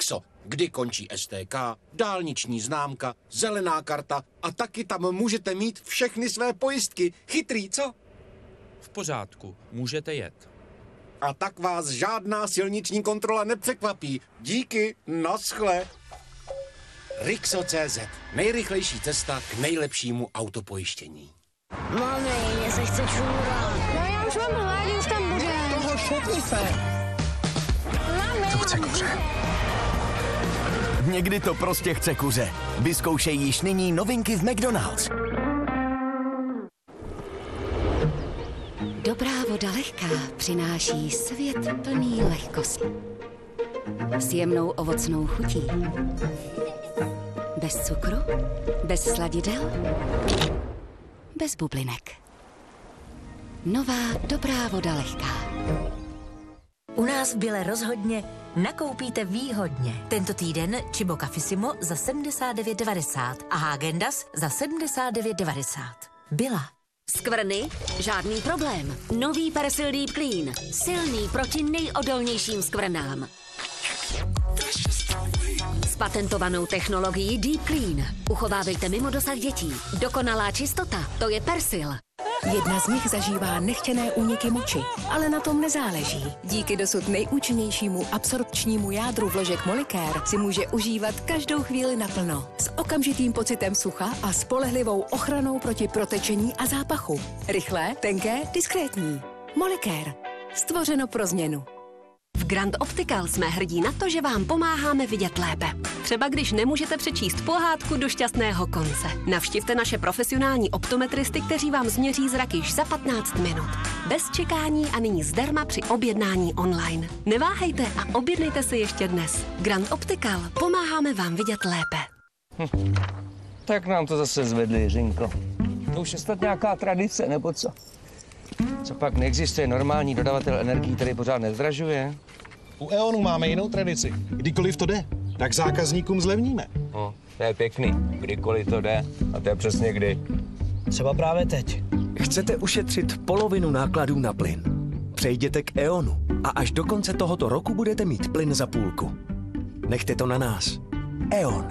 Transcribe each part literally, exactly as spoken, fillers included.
Rixo, kdy končí S T K, dálniční známka, zelená karta a taky tam můžete mít všechny své pojistky. Chytrý, co? V pořádku, můžete jet. A tak vás žádná silniční kontrola nepřekvapí. Díky, naschle. Rixo tečka cé zet. Nejrychlejší cesta k nejlepšímu autopojištění. Mami, mě se chce čůrat. No já už mám hládí, už tam bude. Toho šupni se. Mami. To chce kuře. Někdy to prostě chce kuře. Vyzkoušej již nyní novinky v McDonald's. Dobrá voda lehká přináší svět plný lehkosti. S jemnou ovocnou chutí. Bez cukru, bez sladidel, bez bublinek. Nová dobrá voda lehká. U nás v Bile rozhodně nakoupíte výhodně. Tento týden Chibo Cafissimo za sedmdesát devět devadesát a Häagen-Dazs za sedmdesát devět devadesát. Byla. Skvrny? Žádný problém. Nový Persil Deep Clean. Silný proti nejodolnějším skvrnám. S patentovanou technologií Deep Clean. Uchovávejte mimo dosah dětí. Dokonalá čistota, to je Persil. Jedna z nich zažívá nechtěné úniky moči, ale na tom nezáleží. Díky dosud nejúčinnějšímu absorpčnímu jádru vložek Molicare si může užívat každou chvíli naplno. S okamžitým pocitem sucha a spolehlivou ochranou proti protečení a zápachu. Rychlé, tenké, diskrétní. Molicare. Stvořeno pro změnu. V Grand Optical jsme hrdí na to, že vám pomáháme vidět lépe. Třeba když nemůžete přečíst pohádku do šťastného konce. Navštivte naše profesionální optometristy, kteří vám změří zrak již za patnáct minut. Bez čekání a nyní zdarma při objednání online. Neváhejte a objednejte si ještě dnes. Grand Optical. Pomáháme vám vidět lépe. Hm. Tak nám to zase zvedli, Jiřinko. To už je snad nějaká tradice, nebo co? Co pak neexistuje normální dodavatel energií, který pořád nezdražuje? U E.ONu máme jinou tradici. Kdykoliv to jde, tak zákazníkům zlevníme. No, to je pěkný. Kdykoliv to jde. A to je přesně kdy. Třeba právě teď. Chcete ušetřit polovinu nákladů na plyn? Přejděte k E.ONu a až do konce tohoto roku budete mít plyn za půlku. Nechte to na nás. E.ON.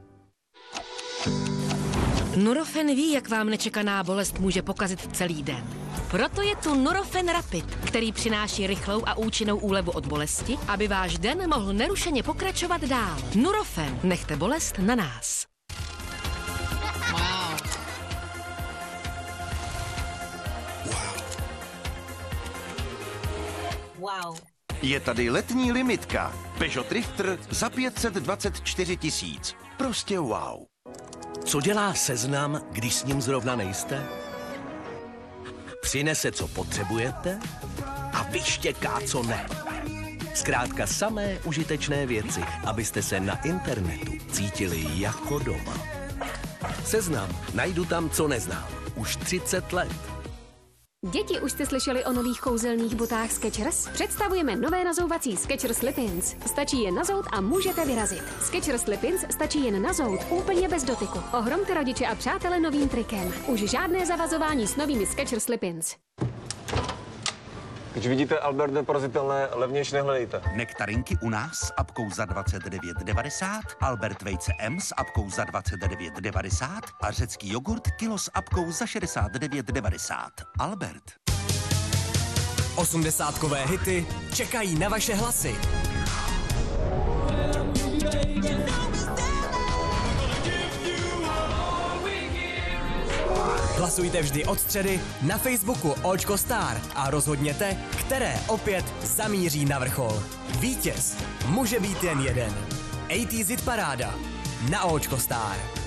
Nurofen ví, jak vám nečekaná bolest může pokazit celý den. Proto je tu Nurofen Rapid, který přináší rychlou a účinnou úlevu od bolesti, aby váš den mohl nerušeně pokračovat dál. Nurofen, nechte bolest na nás. Wow. Wow. Je tady letní limitka. Peugeot Drifter za pět set dvacet čtyři tisíc. Prostě wow. Co dělá Seznam, když s ním zrovna nejste? Přinese, co potřebujete a vyštěká, co ne. Zkrátka samé užitečné věci, abyste se na internetu cítili jako doma. Seznam, najdu tam, co neznám. Už třicet let. Děti, už jste slyšeli o nových kouzelných botách Skechers? Představujeme nové nazouvací Skechers Slip-ins. Stačí je nazout a můžete vyrazit. Skechers Slip-ins stačí jen nazout, úplně bez dotyku. Ohromte rodiče a přátele novým trikem. Už žádné zavazování s novými Skechers Slip-ins. Když vidíte Albert neporazitelné, levnější nehledejte. Nektarinky u nás s apkou za dvacet devět devadesát, Albert vejce M s apkou za dvacet devět devadesát a řecký jogurt kilo s apkou za šedesát devět devadesát. Albert. Osmdesátkové hity čekají na vaše hlasy. Hlasujte vždy od středy na Facebooku Očko Star a rozhodněte, které opět zamíří na vrchol. Vítěz může být jen jeden. A T Z Paráda na Očko Star.